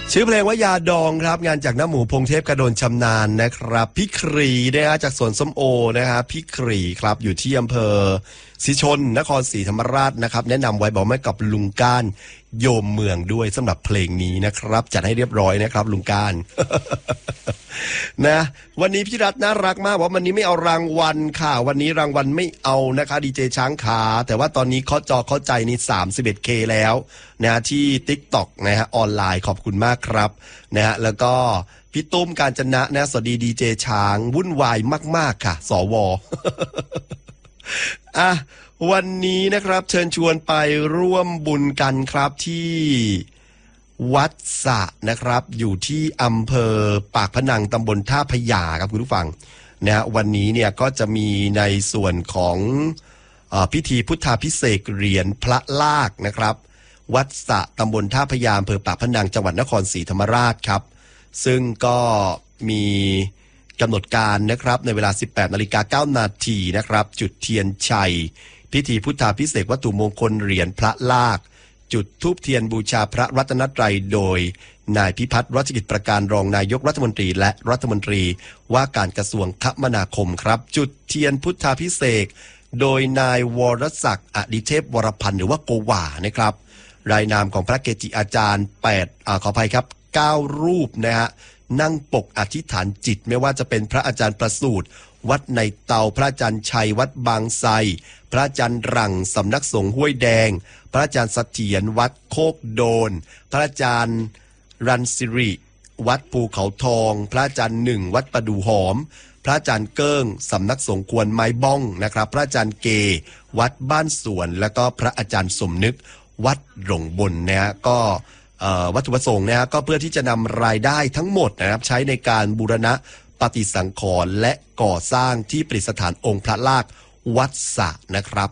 ชื่อเพลงว่ายาดองครับงานจากน้าหมูพงเทพกระโดนชำนาญนะครับพี่ครีนะฮะจากสวนส้มโอนะฮะพี่ครีครับอยู่ที่อำเภอศรีชนนครศรีธรรมราชนะครับแนะนำไว้บอกไม่กับลุงก้านโยมเมืองด้วยสำหรับเพลงนี้นะครับจัดให้เรียบร้อยนะครับลุงก้าน นะวันนี้พี่รัตน่ารักมากว่าวันนี้ไม่เอารางวัลค่ะวันนี้รางวัลไม่เอานะคะดีเจช้างขาแต่ว่าตอนนี้เคาะจอเข้าใจนี่ 31K แล้วนะที่ TikTok นะฮะออนไลน์ขอบคุณมากครับนะฮะแล้วก็พี่ตุ้มกาญจนะนะสวัสดีดีเจช้างวุ่นวายมากๆค่ะสว อ่ะวันนี้นะครับเชิญชวนไปร่วมบุญกันครับที่วัดสะนะครับอยู่ที่อำเภอปากพนังตำบลท่าพญาครับคุณผู้ฟังนะฮะวันนี้เนี่ยก็จะมีในส่วนของพิธีพุทธาภิเษกเหรียญพระลากนะครับวัดสะตำบลท่าพญาอำเภอปากพนังจังหวัดนครศรีธรรมราชครับซึ่งก็มีกำหนดการนะครับในเวลา 18:09 นาทีนะครับจุดเทียนชัยพิธีพุทธาภิเษกวัตถุมงคลเหรียญพระลากจุดธูปเทียนบูชาพระรัตนตรัยโดยนายพิพัฒน์รัชกิจประการรองนายกรัฐมนตรีและรัฐมนตรีว่าการกระทรวงคมนาคมครับจุดเทียนพุทธาภิเษกโดยนายวรศักดิ์อดิเทพวรพันธ์หรือว่าโกวานะครับรายนามของพระเกจิอาจารย์ขออภัยครับ9รูปนะฮะนั่งปกอธิษฐานจิตไม่ว่าจะเป็นพระอาจารย์ประสูติวัดในเตาพระอาจารย์ชัยวัดบางไทรพระอาจารย์รังสำนักสงฆ์ห้วยแดงพระอาจารย์เสถียรวัดโคกโดนพระอาจารย์รันสิริวัดภูเขาทองพระอาจารย์หนึ่งวัดประดูหอมพระอาจารย์เกิ้งสำนักสงฆ์ควนไม้บ้องนะครับพระอาจารย์เกวัดบ้านสวนแล้วก็พระอาจารย์สมนึกวัดหลงบนนะฮะก็วัตถุประสงค์นะฮะก็เพื่อที่จะนำรายได้ทั้งหมดนะครับใช้ในการบูรณะปฏิสังขรณ์และก่อสร้างที่ประดิษฐานองค์พระลากวัดสะนะครับ